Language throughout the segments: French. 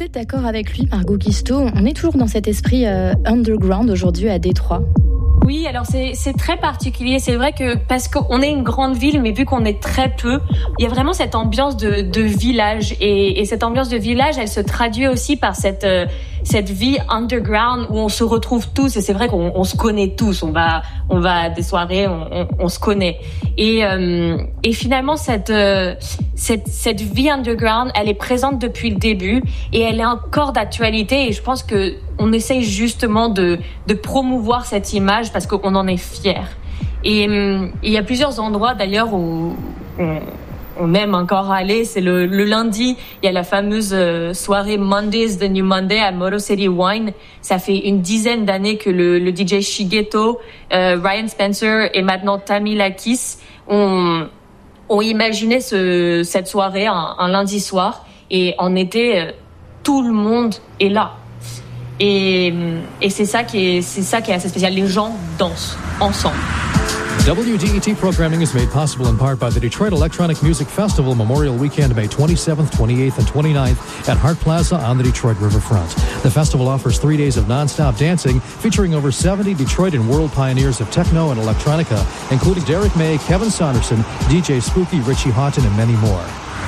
êtes d'accord avec lui, Margot Guisto? On est toujours dans cet esprit underground aujourd'hui à Détroit. Oui, alors c'est très particulier. C'est vrai que parce qu'on est une grande ville, mais vu qu'on est très peu, il y a vraiment cette ambiance de village. Et cette ambiance de village, elle se traduit aussi par cette vie underground où on se retrouve tous. Et c'est vrai qu'on se connaît tous. On va à des soirées, on se connaît. Et finalement, cette vie underground, elle est présente depuis le début et elle est encore d'actualité. Et je pense que on essaye justement de promouvoir cette image parce qu'on en est fiers. Et il y a plusieurs endroits d'ailleurs où on aime encore aller. C'est le lundi, il y a la fameuse soirée Mondays, The New Monday à Motor City Wine. Ça fait une dizaine d'années que le DJ Shigeto, Ryan Spencer et maintenant Tammy Lakis ont imaginé cette soirée un lundi soir. Et en été, tout le monde est là. Et c'est ça qui est assez spécial. Les gens dansent ensemble. WDET programming is made possible in part by the Detroit Electronic Music Festival Memorial Weekend, May 27th, 28th, and 29th at Hart Plaza on the Detroit Riverfront. The festival offers 3 days of non-stop dancing featuring over 70 Detroit and world pioneers of techno and electronica, including Derek May, Kevin Saunderson, DJ Spooky, Richie Houghton, and many more.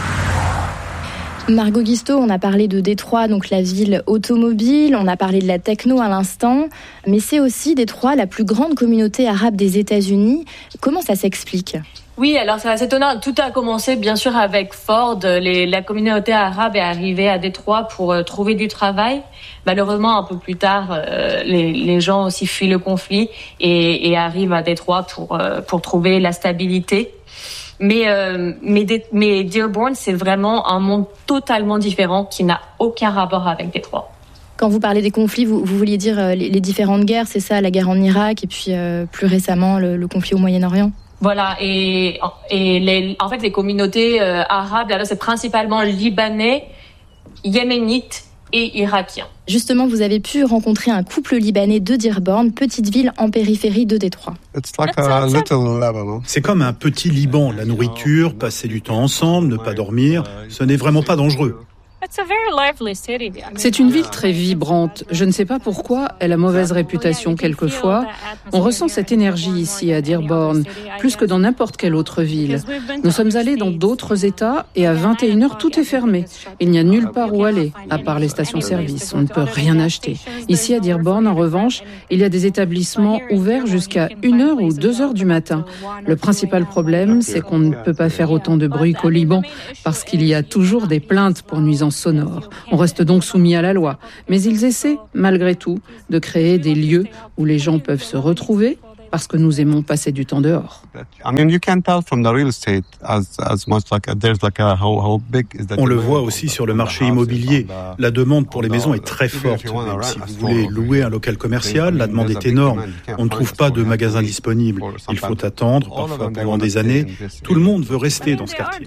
Margot Guisto, on a parlé de Détroit, donc la ville automobile, on a parlé de la techno à l'instant, mais c'est aussi Détroit la plus grande communauté arabe des États-Unis. Comment ça s'explique ? Oui, alors c'est assez étonnant. Tout a commencé bien sûr avec Ford. La communauté arabe est arrivée à Détroit pour trouver du travail. Malheureusement, un peu plus tard, les gens aussi fuient le conflit et arrivent à Détroit pour trouver la stabilité. Mais Dearborn, c'est vraiment un monde totalement différent qui n'a aucun rapport avec Détroit. Quand vous parlez des conflits, vous vouliez dire les différentes guerres, c'est ça, la guerre en Irak et puis plus récemment le conflit au Moyen-Orient ? Voilà, et en fait les communautés arabes, là, c'est principalement libanais, yéménites et irakiens. Justement, vous avez pu rencontrer un couple libanais de Dearborn, petite ville en périphérie de Détroit. C'est comme un petit Liban, la nourriture, passer du temps ensemble, ne pas dormir, ce n'est vraiment pas dangereux. C'est une ville très vibrante. Je ne sais pas pourquoi, elle a mauvaise réputation quelquefois. On ressent cette énergie ici à Dearborn, plus que dans n'importe quelle autre ville. Nous sommes allés dans d'autres États et à 21h, tout est fermé. Il n'y a nulle part où aller, à part les stations-service. On ne peut rien acheter. Ici à Dearborn, en revanche, il y a des établissements ouverts jusqu'à 1h ou 2h du matin. Le principal problème, c'est qu'on ne peut pas faire autant de bruit qu'au Liban, parce qu'il y a toujours des plaintes pour nuisances sonores. On reste donc soumis à la loi. Mais ils essaient, malgré tout, de créer des lieux où les gens peuvent se retrouver parce que nous aimons passer du temps dehors. On le voit aussi sur le marché immobilier. La demande pour les maisons est très forte. Même si vous voulez louer un local commercial, la demande est énorme. On ne trouve pas de magasins disponibles. Il faut attendre, parfois pendant des années. Tout le monde veut rester dans ce quartier.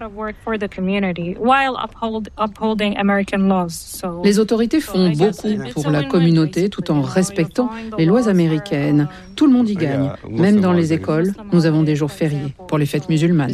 Les autorités font beaucoup pour la communauté tout en respectant les lois américaines. Tout le monde y gagne. Même dans les écoles, nous avons des jours fériés pour les fêtes musulmanes.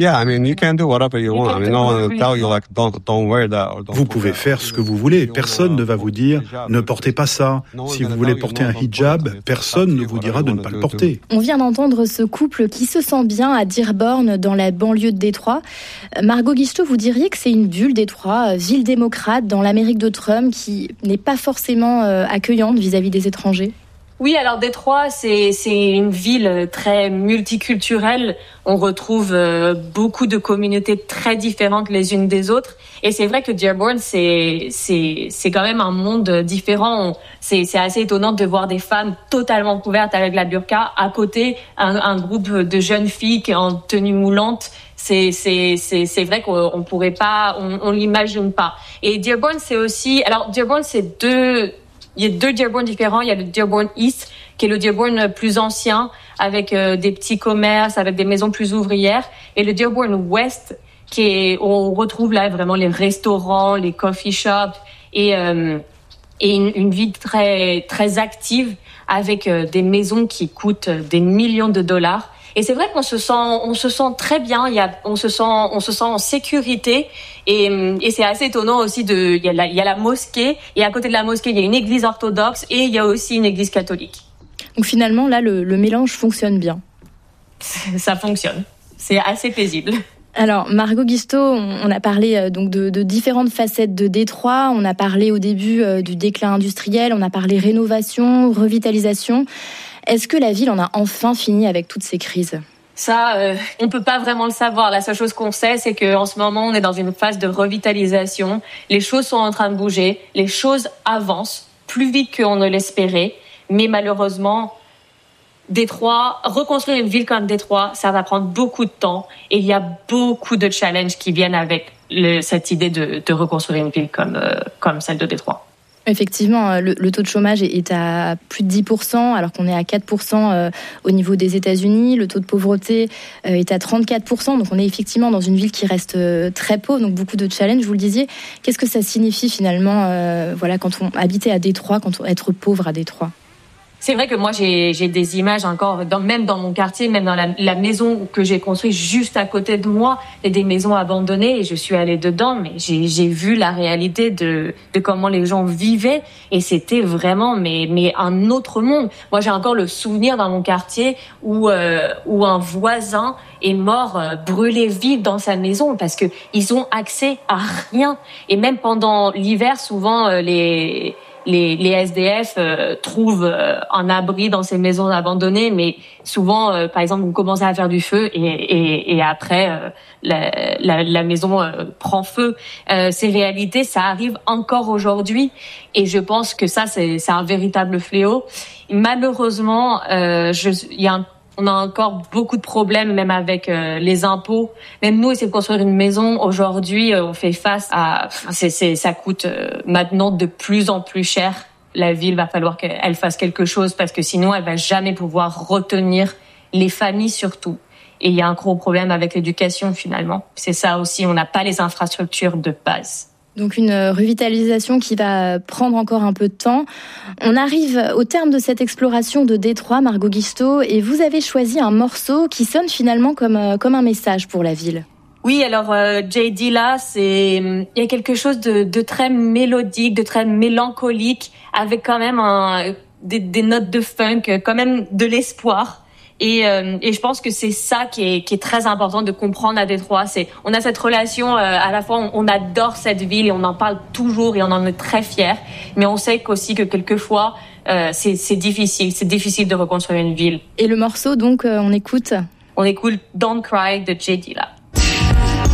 Vous pouvez faire ce que vous voulez. Personne ne va vous dire « ne portez pas ça ». Si vous voulez porter un hijab, personne ne vous dira de ne pas le porter. On vient d'entendre ce couple qui se sent bien à Dearborn, dans la banlieue de Détroit. Margot Guisto, vous diriez que c'est une bulle, Détroit, ville démocrate dans l'Amérique de Trump, qui n'est pas forcément accueillante vis-à-vis des étrangers ? Oui, alors Détroit, c'est une ville très multiculturelle. On retrouve beaucoup de communautés très différentes les unes des autres. Et c'est vrai que Dearborn, c'est quand même un monde différent. C'est assez étonnant de voir des femmes totalement couvertes avec la burqa. À côté, un groupe de jeunes filles qui est en tenue moulante. C'est vrai qu'on pourrait pas, on l'imagine pas. Et Dearborn, c'est aussi, alors Dearborn, il y a deux Dearborn différents. Il y a le Dearborn East, qui est le Dearborn plus ancien, avec des petits commerces, avec des maisons plus ouvrières. Et le Dearborn West, on retrouve là vraiment les restaurants, les coffee shops et une vie très, très active avec des maisons qui coûtent des millions de dollars. Et c'est vrai qu'on se sent très bien. On se sent en sécurité. Et c'est assez étonnant aussi il y a la mosquée. Et à côté de la mosquée, il y a une église orthodoxe et il y a aussi une église catholique. Donc finalement, là, le mélange fonctionne bien. Ça fonctionne. C'est assez paisible. Alors, Margot Guisto, on a parlé donc de différentes facettes de Détroit. On a parlé au début du déclin industriel. On a parlé rénovation, revitalisation. Est-ce que la ville en a enfin fini avec toutes ces crises ? Ça, on peut pas vraiment le savoir. La seule chose qu'on sait, c'est qu'en ce moment, on est dans une phase de revitalisation. Les choses sont en train de bouger. Les choses avancent plus vite qu'on ne l'espérait. Mais malheureusement, Détroit, reconstruire une ville comme Détroit, ça va prendre beaucoup de temps. Et il y a beaucoup de challenges qui viennent avec cette idée de reconstruire une ville comme celle de Détroit. Effectivement, le taux de chômage est à plus de 10%, alors qu'on est à 4% au niveau des États-Unis. Le taux de pauvreté est à 34%, donc on est effectivement dans une ville qui reste très pauvre, donc beaucoup de challenges, vous le disiez. Qu'est-ce que ça signifie finalement, quand on habitait à Détroit, être pauvre à Détroit ? C'est vrai que moi, j'ai des images encore, même dans mon quartier, même dans la maison que j'ai construite juste à côté de moi, il y a des maisons abandonnées et je suis allée dedans, mais j'ai vu la réalité de comment les gens vivaient et c'était vraiment mais un autre monde. Moi, j'ai encore le souvenir dans mon quartier où un voisin est mort brûlé vif dans sa maison parce que ils ont accès à rien et même pendant l'hiver, souvent les SDF trouvent un abri dans ces maisons abandonnées, mais souvent, par exemple, on commence à faire du feu et après, la maison prend feu. Ces réalités, ça arrive encore aujourd'hui et je pense que ça, c'est un véritable fléau. Malheureusement, on a encore beaucoup de problèmes, même avec les impôts. Même nous, essayer de construire une maison, aujourd'hui, on fait face à... ça coûte maintenant de plus en plus cher. La ville va falloir qu'elle fasse quelque chose parce que sinon, elle va jamais pouvoir retenir les familles surtout. Et il y a un gros problème avec l'éducation, finalement. C'est ça aussi, on n'a pas les infrastructures de base. Donc une revitalisation qui va prendre encore un peu de temps. On arrive au terme de cette exploration de Détroit, Margot Guisto, et vous avez choisi un morceau qui sonne finalement comme un message pour la ville. Oui, alors J. Dilla, il y a quelque chose de très mélodique, de très mélancolique, avec quand même des notes de funk, quand même de l'espoir. Et je pense que c'est ça qui est très important de comprendre à Détroit. On a cette relation, à la fois on adore cette ville et on en parle toujours et on en est très fiers. Mais on sait aussi que quelquefois, c'est difficile de reconstruire une ville. Et le morceau, donc, on écoute Don't Cry de J. Dilla.